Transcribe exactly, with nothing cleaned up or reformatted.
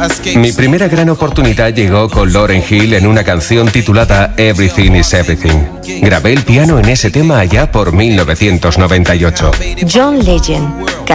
Mi primera gran oportunidad llegó con Lauryn Hill en una canción titulada Everything is Everything. Grabé el piano en ese tema allá por mil novecientos noventa y ocho. John Legend,